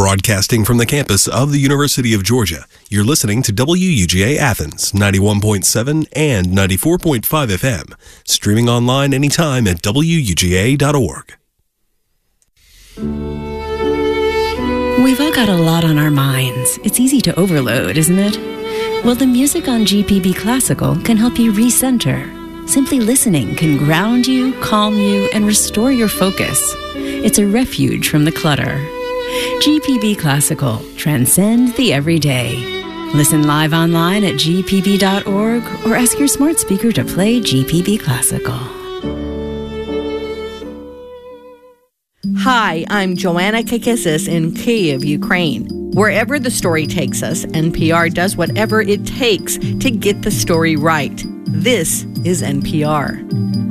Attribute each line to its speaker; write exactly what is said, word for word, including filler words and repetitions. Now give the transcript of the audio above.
Speaker 1: Broadcasting from the campus of the University of Georgia, you're listening to W U G A Athens, ninety-one point seven and ninety-four point five F M. Streaming online anytime at W U G A dot org.
Speaker 2: We've all got a lot on our minds. It's easy to overload, isn't it? Well, the music on G P B Classical can help you recenter. Simply listening can ground you, calm you, and restore your focus. It's a refuge from the clutter. G P B Classical. Transcend the everyday. Listen live online at G P B dot org or ask your smart speaker to play G P B Classical.
Speaker 3: Hi, I'm Joanna Kakissis in Kyiv, Ukraine. Wherever the story takes us, N P R does whatever it takes to get the story right. This is N P R.